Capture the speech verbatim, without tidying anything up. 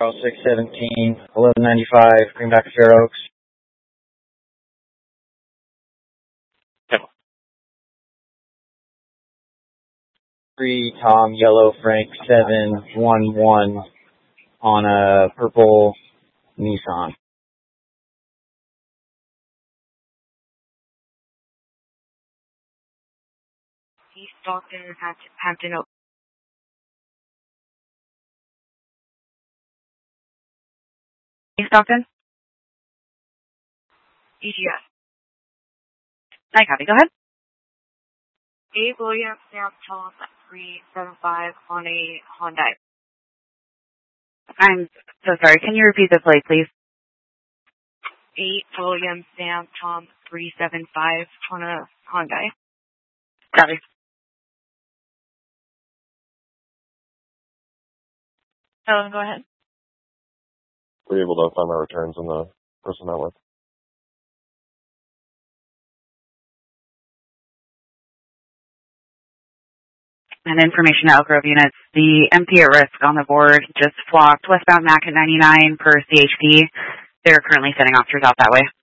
six seventeen, eleven ninety-five, Greenback Fair Oaks. Three Tom Yellow Frank seven one one on a purple Nissan. East Stockton, Hampton Oaks. East Stockton? E G S. I copy. Go ahead. eight William Sam Tom three seven five on a Hyundai. I'm so sorry. Can you repeat the plate, please? eight William Sam Tom three seven five on a Hyundai. Copy. Helen, go ahead. Were you able to find my returns on the person I with? And information to Elk Grove units. The M P at risk on the board just flocked westbound Mac at ninety-nine per C H P. They're currently sending officers out that way.